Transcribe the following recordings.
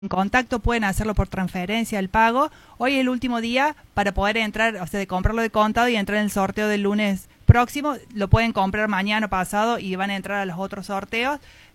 en contacto, pueden hacerlo por transferencia, el pago. Hoy es el último día para poder entrar, o sea, de comprarlo de contado y entrar en el sorteo del lunes próximo. Lo pueden comprar mañana o pasado y van a entrar a los otros sorteos.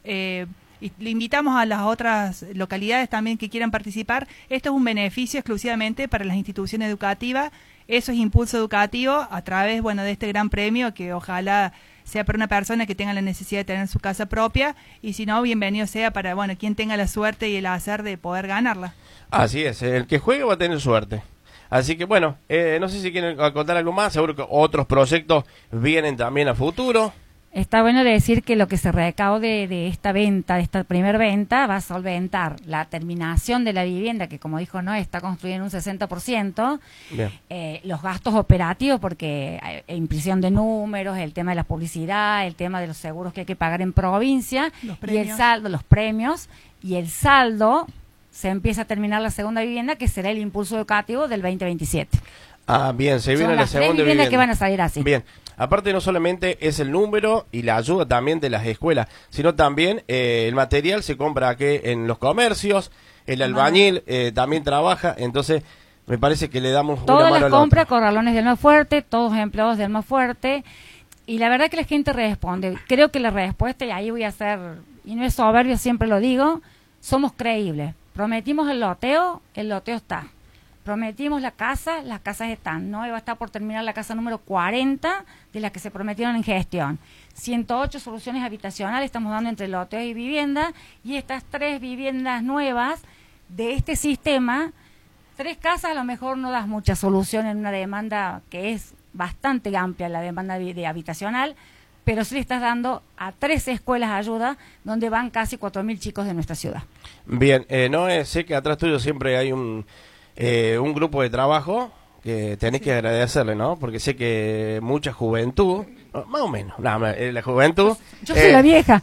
Y le invitamos a las otras localidades también que quieran participar. Esto es un beneficio exclusivamente para las instituciones educativas. Eso es impulso educativo a través, bueno, de este gran premio que ojalá sea para una persona que tenga la necesidad de tener su casa propia, y si no, bienvenido sea para, bueno, quien tenga la suerte y el hacer de poder ganarla. Así es, el que juegue va a tener suerte. Así que bueno, no sé si quieren contar algo más, seguro que otros proyectos vienen también a futuro. Está bueno decir que lo que se recaude de esta venta, de esta primer venta, va a solventar la terminación de la vivienda, que como dijo Noé, está construida en un 60%, los gastos operativos, porque impresión de números, el tema de la publicidad, el tema de los seguros que hay que pagar en provincia, y el saldo, los premios, y el saldo se empieza a terminar la segunda vivienda, que será el impulso educativo del 2027. Ah, bien, se viene la segunda vivienda. Que van a salir así. Bien. Aparte, no solamente es el número y la ayuda también de las escuelas, sino también el material se compra aquí en los comercios, el albañil también trabaja, entonces me parece que le damos todas una mano las compras, corralones del Almafuerte, todos empleados del Almafuerte, y la verdad que la gente responde. Creo que la respuesta, y ahí voy a hacer, y no es soberbio, siempre lo digo, somos creíbles. Prometimos el loteo está. Prometimos las casas están. No va a estar por terminar la casa número 40 de las que se prometieron en gestión. 108 soluciones habitacionales estamos dando entre loteo y vivienda, y estas 3 viviendas nuevas de este sistema, 3 casas a lo mejor no das mucha solución en una demanda que es bastante amplia, la demanda de habitacional, pero sí le estás dando a 3 escuelas ayuda, donde van casi 4.000 chicos de nuestra ciudad. Bien, no sé que atrás tuyo siempre hay un grupo de trabajo que tenés que agradecerle, ¿no? Porque sé que mucha juventud, más o menos, la juventud... Yo soy la vieja.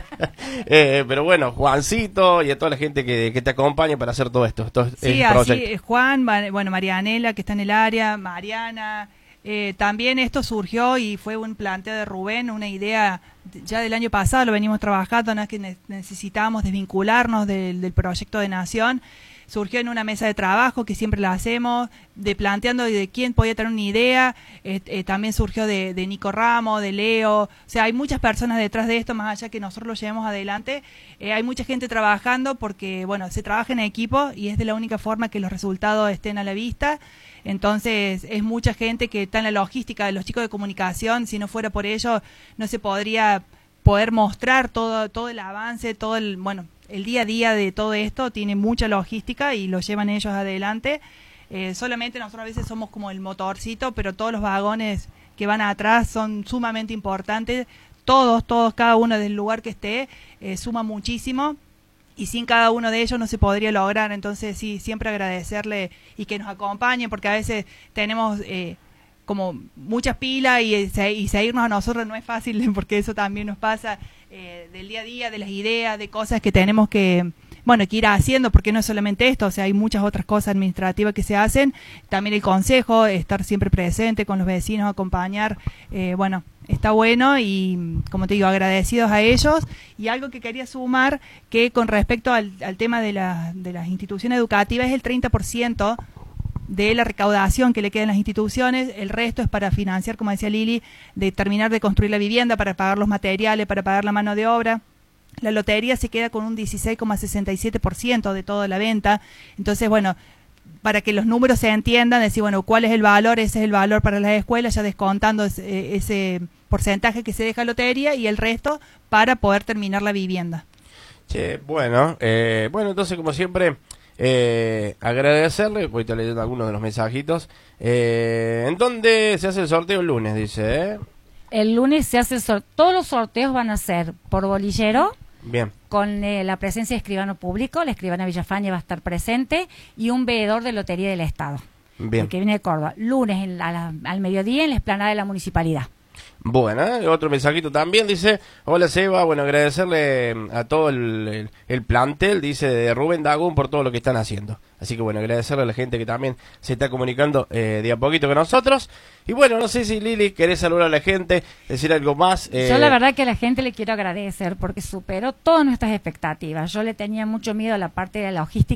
Pero bueno, Juancito y a toda la gente que te acompaña para hacer todo esto. Sí, así, Juan, bueno, Marianela, que está en el área, Mariana... también esto surgió y fue un planteo de Rubén, una idea ya del año pasado, lo venimos trabajando, no es que necesitábamos desvincularnos del proyecto de Nación. Surgió en una mesa de trabajo que siempre la hacemos, planteando de quién podía tener una idea. También surgió de Nico Ramos, de Leo. O sea, hay muchas personas detrás de esto, más allá que nosotros lo llevemos adelante. Hay mucha gente trabajando porque, bueno, se trabaja en equipo y es de la única forma que los resultados estén a la vista. Entonces, es mucha gente que está en la logística de los chicos de comunicación. Si no fuera por ello, no se podría poder mostrar todo el avance, el día a día de todo esto. Tiene mucha logística y lo llevan ellos adelante. Solamente nosotros a veces somos como el motorcito, pero todos los vagones que van atrás son sumamente importantes. Todos, cada uno del lugar que esté, suma muchísimo. Y sin cada uno de ellos no se podría lograr. Entonces, sí, siempre agradecerle y que nos acompañen, porque a veces tenemos como muchas pilas y seguirnos a nosotros no es fácil, porque eso también nos pasa del día a día, de las ideas, de cosas que tenemos que ir haciendo, porque no es solamente esto, o sea, hay muchas otras cosas administrativas que se hacen. También el consejo, estar siempre presente con los vecinos, acompañar, está bueno y, como te digo, agradecidos a ellos. Y algo que quería sumar, que con respecto al tema de las instituciones educativas, es el 30% de la recaudación que le queda en las instituciones. El resto es para financiar, como decía Lili, de terminar de construir la vivienda, para pagar los materiales, para pagar la mano de obra. La lotería se queda con un 16,67% de toda la venta. Entonces, bueno, para que los números se entiendan, decir, bueno, ¿cuál es el valor? Ese es el valor para las escuelas, ya descontando ese porcentaje que se deja lotería, y el resto para poder terminar la vivienda. Bueno, entonces, como siempre, agradecerle. Voy a estar leyendo algunos de los mensajitos. ¿En dónde se hace el sorteo el lunes? Dice, El lunes se hace todos los sorteos van a ser por bolillero. Bien. Con la presencia de escribano público, la escribana Villafañe va a estar presente, y un veedor de Lotería del Estado. Bien. Que viene de Córdoba. Lunes al mediodía en la explanada de la municipalidad. Bueno, otro mensajito también dice, hola Seba, bueno, agradecerle a todo el plantel, dice de Rubén Dagún por todo lo que están haciendo. Así que bueno, agradecerle a la gente que también se está comunicando de a poquito con nosotros. Y bueno, no sé si Lili querés saludar a la gente, decir algo más. Yo la verdad que a la gente le quiero agradecer porque superó todas nuestras expectativas. Yo le tenía mucho miedo a la parte de la logística